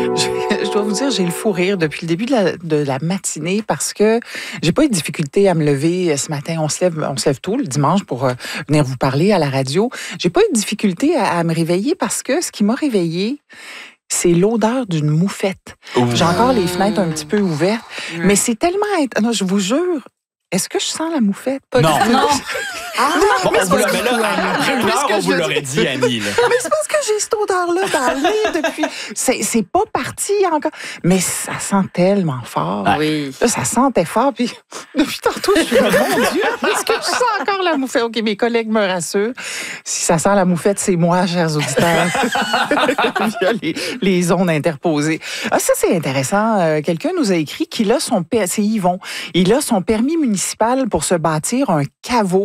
Je dois vous dire, j'ai le fou rire depuis le début de la matinée parce que j'ai pas eu de difficulté à me lever ce matin. On se lève tôt le dimanche pour venir vous parler à la radio. J'ai pas eu de difficulté à me réveiller parce que ce qui m'a réveillée, c'est l'odeur d'une moufette. J'ai encore les fenêtres un petit peu ouvertes, mais c'est tellement... Non, je vous jure, est-ce que je sens la moufette? Non. Non. Bon, après une heure, on vous l'aurait dit, Annie. Là. Mais c'est parce que j'ai cette odeur-là dans le nez depuis... C'est pas parti encore. Mais ça sent tellement fort. Oui. Là, ça sentait fort. Puis depuis tantôt, je suis comme, mon Dieu, est-ce que je sens encore la moufette? OK, mes collègues me rassurent. Si ça sent la moufette, c'est moi, chers auditeurs. Via les ondes interposées. Ah, ça, c'est intéressant. Quelqu'un nous a écrit qu'il a son... C'est Yvon. Il a son permis municipal pour se bâtir un caveau